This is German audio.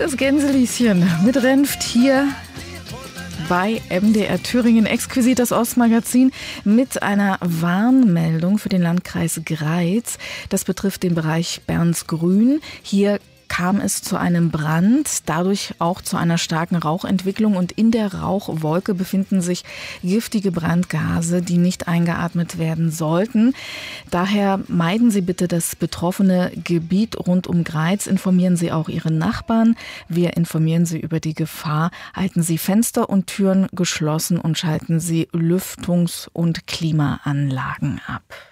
Das Gänselieschen mit Renft hier bei MDR Thüringen, exquisit das Ostmagazin mit einer Warnmeldung für den Landkreis Greiz. Das betrifft den Bereich Bernsgrün. Hier kam es zu einem Brand, dadurch auch zu einer starken Rauchentwicklung, und in der Rauchwolke befinden sich giftige Brandgase, die nicht eingeatmet werden sollten. Daher meiden Sie bitte das betroffene Gebiet rund um Greiz, informieren Sie auch Ihre Nachbarn. Wir informieren Sie über die Gefahr, halten Sie Fenster und Türen geschlossen und schalten Sie Lüftungs- und Klimaanlagen ab.